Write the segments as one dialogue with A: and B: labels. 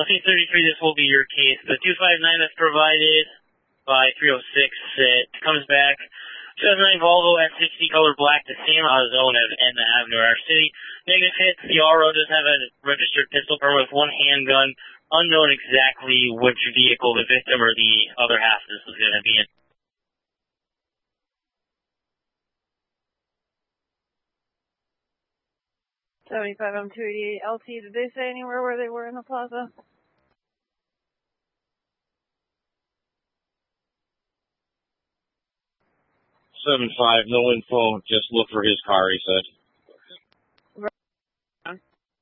A: LC-33, this will be your case. The 259 that's provided by 306, it comes back. 2009 Volvo S60 color black, the same zone as Edna Avenue, our city. Negative hits. The RO does have a registered pistol permit with one handgun. Unknown exactly which vehicle the victim or the other half of this was going to be in.
B: I'm 288 LT. Did they say anywhere where they were in the plaza?
C: Seven five, no info. Just look for his car, he said.
B: Right.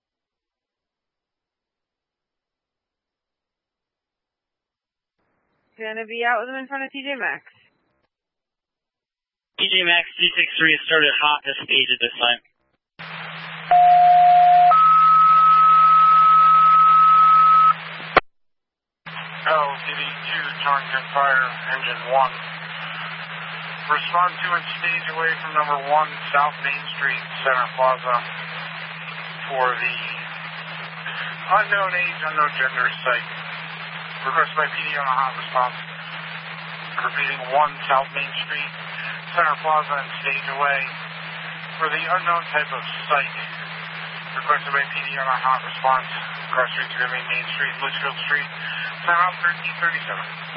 B: Gonna be out with him in front of TJ Maxx.
A: TJ Maxx G63 has started hot to stage at this time.
D: LTD2, Torrington Fire, Engine 1. Respond to and stage away from number 1, South Main Street, Center Plaza, for the unknown age, unknown gender site. Requested by PD on a hot response. Repeating 1, South Main Street, Center Plaza, and stage away for the unknown type of site. Requested by PD on a hot response. Cross streets are going to be Main Street, Litchfield Street, Sound 1337.